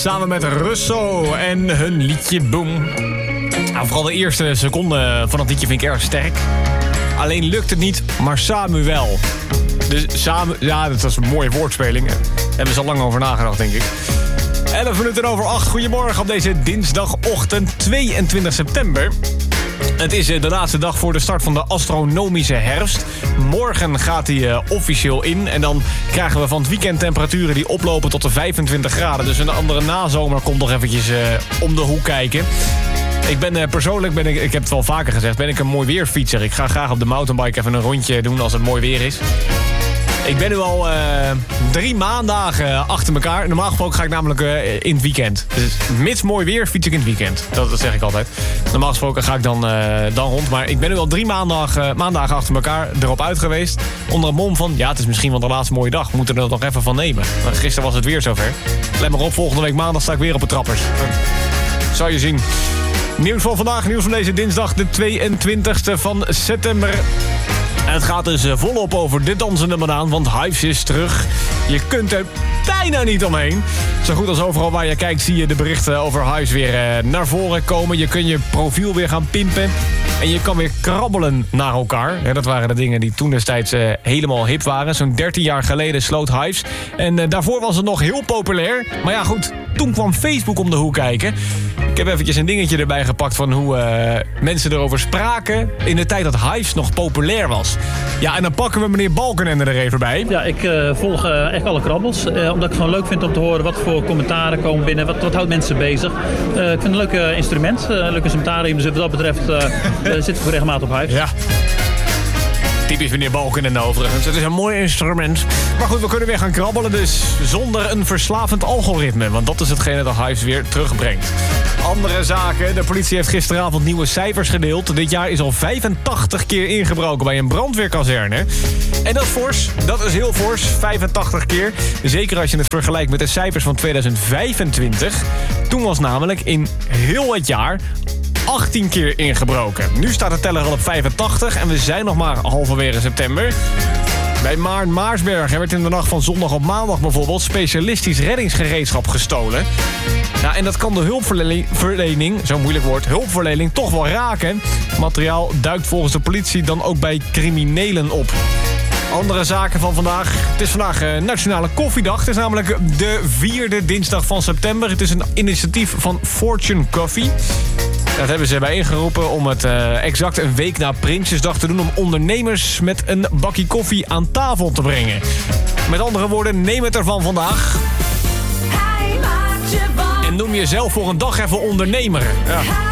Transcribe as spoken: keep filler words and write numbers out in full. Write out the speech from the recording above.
samen met Russo en hun liedje Boom. Nou, vooral de eerste seconde van het liedje vind ik erg sterk. Alleen lukt het niet, maar Samuel. Dus samen, ja, dat was een mooie woordspeling. Daar hebben ze al lang over nagedacht, denk ik. elf minuten over acht. Goedemorgen op deze dinsdagochtend tweeëntwintig september. Het is de laatste dag voor de start van de astronomische herfst. Morgen gaat hij uh, officieel in. En dan krijgen we van het weekend temperaturen die oplopen tot de vijfentwintig graden. Dus een andere nazomer komt nog eventjes uh, om de hoek kijken. Ik ben uh, persoonlijk, ben ik, ik heb het wel vaker gezegd, ben ik een mooi weerfietser. Ik ga graag op de mountainbike even een rondje doen als het mooi weer is. Ik ben nu al uh, drie maandagen achter elkaar. Normaal gesproken ga ik namelijk uh, in het weekend. Dus mits mooi weer fiets ik in het weekend. Dat, dat zeg ik altijd. Normaal gesproken ga ik dan, uh, dan rond. Maar ik ben nu al drie maandag, uh, maandagen achter elkaar erop uit geweest. Onder een mom van, ja, het is misschien wel de laatste mooie dag. We moeten er nog even van nemen. Maar gisteren was het weer zover. Let maar op, volgende week maandag sta ik weer op de trappers. Dat zou je zien. Nieuws van vandaag, nieuws van deze dinsdag, de tweeëntwintigste van september. En het gaat dus volop over de dansende banaan, want Hives is terug. Je kunt er bijna niet omheen. Zo goed als overal waar je kijkt zie je de berichten over Hives weer naar voren komen. Je kunt je profiel weer gaan pimpen. En je kan weer krabbelen naar elkaar. Dat waren de dingen die toen destijds helemaal hip waren. Zo'n dertien jaar geleden sloot Hives. En daarvoor was het nog heel populair. Maar ja goed, toen kwam Facebook om de hoek kijken. Ik heb eventjes een dingetje erbij gepakt van hoe uh, mensen erover spraken in de tijd dat Hives nog populair was. Ja, en dan pakken we meneer Balkenende er even bij. Ja, ik uh, volg uh, echt alle krabbels. Uh, omdat ik het gewoon leuk vind om te horen wat voor commentaren komen binnen. Wat, wat houdt mensen bezig. Uh, ik vind het een leuk uh, instrument. Uh, een leuk instrumentarium. Dus wat dat betreft uh, uh, zit ik regelmatig op Hives. Ja. Typisch meneer Balkenende overigens. Het is een mooi instrument. Maar goed, we kunnen weer gaan krabbelen. Dus zonder een verslavend algoritme. Want dat is hetgene dat Hives weer terugbrengt. Andere zaken. De politie heeft gisteravond nieuwe cijfers gedeeld. Dit jaar is al vijfentachtig keer ingebroken bij een brandweerkazerne. En dat is fors. Dat is heel fors. vijfentachtig keer. Zeker als je het vergelijkt met de cijfers van tweeduizend vijfentwintig. Toen was namelijk in heel het jaar achttien keer ingebroken. Nu staat de teller al op vijfentachtig en we zijn nog maar halverwege september. Bij Maarn-Maarsberg werd in de nacht van zondag op maandag bijvoorbeeld specialistisch reddingsgereedschap gestolen. Nou, en dat kan de hulpverlening, zo'n moeilijk woord, hulpverlening toch wel raken. Materiaal duikt volgens de politie dan ook bij criminelen op. Andere zaken van vandaag. Het is vandaag uh, Nationale Koffiedag. Het is namelijk de vierde dinsdag van september. Het is een initiatief van Fortune Coffee. Dat hebben ze bij ingeroepen om het uh, exact een week na Prinsjesdag te doen, om ondernemers met een bakje koffie aan tafel te brengen. Met andere woorden, neem het ervan vandaag. Hij maakt je warm. En noem jezelf voor een dag even ondernemer. Ja.